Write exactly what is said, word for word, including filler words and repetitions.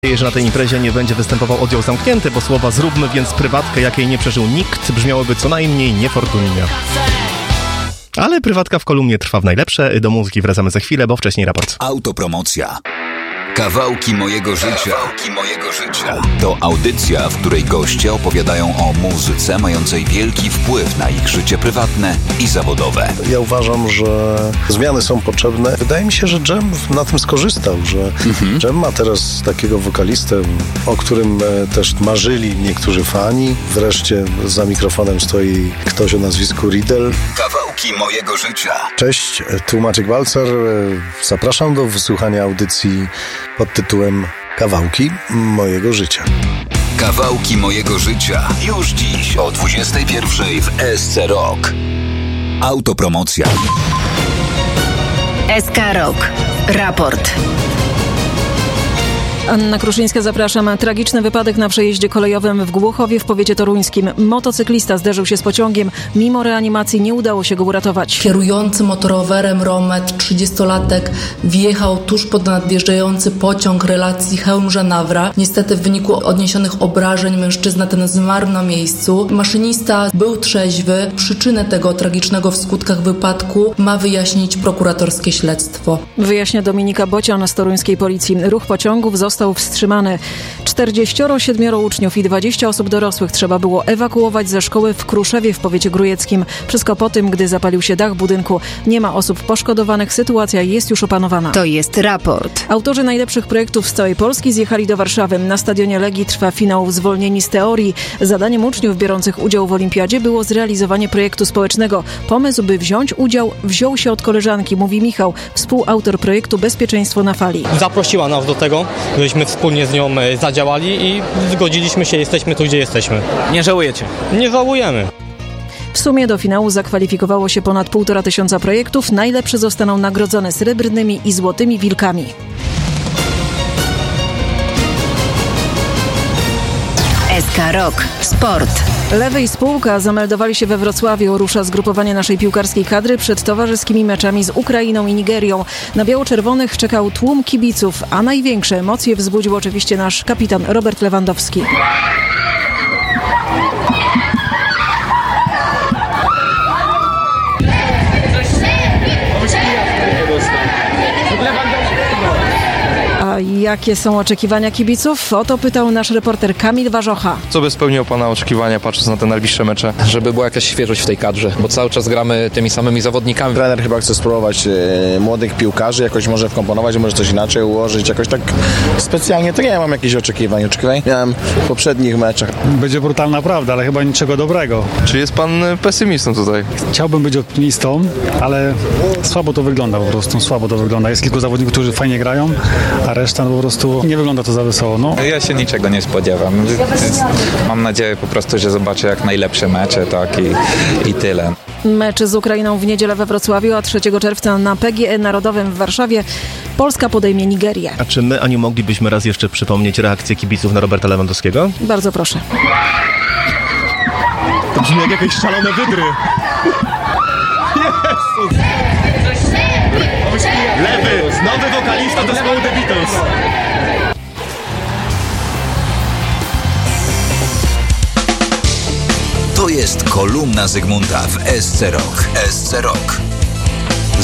Że na tej imprezie nie będzie występował oddział zamknięty, bo słowa "zróbmy więc prywatkę, jakiej nie przeżył nikt" brzmiałyby co najmniej niefortunnie. Ale prywatka w kolumnie trwa w najlepsze. Do muzyki wracamy za chwilę, bo wcześniej raport. Autopromocja. Kawałki mojego życia. Kawałki mojego życia. To audycja, w której goście opowiadają o muzyce mającej wielki wpływ na ich życie prywatne i zawodowe. Ja uważam, że zmiany są potrzebne. Wydaje mi się, że Dżem na tym skorzystał, że mhm. Dżem ma teraz takiego wokalistę, o którym też marzyli niektórzy fani. Wreszcie za mikrofonem stoi ktoś o nazwisku Riddle. Kawałki mojego życia. Cześć, tu Maciek Balcer. Zapraszam do wysłuchania audycji pod tytułem Kawałki mojego życia. Kawałki mojego życia. Już dziś o dwudziestej pierwszej w S C Rock. Autopromocja. S K Rock. Raport. Anna Kruszyńska, zapraszam. Tragiczny wypadek na przejeździe kolejowym w Głuchowie w powiecie toruńskim. Motocyklista zderzył się z pociągiem. Mimo reanimacji nie udało się go uratować. Kierujący motorowerem Romet, trzydziestolatek, wjechał tuż pod nadjeżdżający pociąg relacji Chełm-Żenawra. Niestety w wyniku odniesionych obrażeń mężczyzna ten zmarł na miejscu. Maszynista był trzeźwy. Przyczynę tego tragicznego w skutkach wypadku ma wyjaśnić prokuratorskie śledztwo. Wyjaśnia Dominika Bocian z toruńskiej policji. Ruch pociągów został wstrzymany. czterdzieścioro siedmioro uczniów i dwadzieścia osób dorosłych trzeba było ewakuować ze szkoły w Kruszewie w powiecie grójeckim. Wszystko po tym, gdy zapalił się dach budynku. Nie ma osób poszkodowanych, sytuacja jest już opanowana. To jest raport. Autorzy najlepszych projektów z całej Polski zjechali do Warszawy. Na stadionie Legii trwa finał Zwolnieni z teorii. Zadaniem uczniów biorących udział w olimpiadzie było zrealizowanie projektu społecznego. Pomysł, by wziąć udział, wziął się od koleżanki, mówi Michał, współautor projektu Bezpieczeństwo na fali. Zaprosiła nas do tego, żeśmy wspólnie z nią zadziałali i zgodziliśmy się, jesteśmy tu, gdzie jesteśmy. Nie żałujecie? Nie żałujemy. W sumie do finału zakwalifikowało się ponad półtora tysiąca projektów. Najlepsze zostaną nagrodzone srebrnymi i złotymi wilkami. S K Rock. Sport. Lewy i spółka zameldowali się we Wrocławiu. Rusza zgrupowanie naszej piłkarskiej kadry przed towarzyskimi meczami z Ukrainą i Nigerią. Na biało-czerwonych czekał tłum kibiców, a największe emocje wzbudził oczywiście nasz kapitan Robert Lewandowski. A jakie są oczekiwania kibiców? O to pytał nasz reporter Kamil Warzocha. Co by spełniło pana oczekiwania, patrząc na te najbliższe mecze? Żeby była jakaś świeżość w tej kadrze, bo cały czas gramy tymi samymi zawodnikami. Trener chyba chce spróbować e, młodych piłkarzy, jakoś może wkomponować, może coś inaczej ułożyć, jakoś tak specjalnie. To nie mam jakichś oczekiwań. Oczekiwań miałem w poprzednich meczach. Będzie brutalna prawda, ale chyba niczego dobrego. Czy jest pan pesymistą tutaj? Chciałbym być optymistą, ale słabo to wygląda po prostu, słabo to wygląda. Jest kilku zawodników, którzy fajnie grają, a reszta po prostu nie wygląda to za wesoło. No. Ja się niczego nie spodziewam. Mam nadzieję po prostu, że zobaczę jak najlepsze mecze, tak i, i tyle. Mecz z Ukrainą w niedzielę we Wrocławiu, a trzeciego czerwca na P G E Narodowym w Warszawie Polska podejmie Nigerię. A czy my, Aniu, moglibyśmy raz jeszcze przypomnieć reakcję kibiców na Roberta Lewandowskiego? Bardzo proszę. To brzmi jak jakieś szalone wydry. Jezus! Lewy, nowy wokalista zespołu The Beatles. To jest kolumna Zygmunta w S C Rock. S C Rock.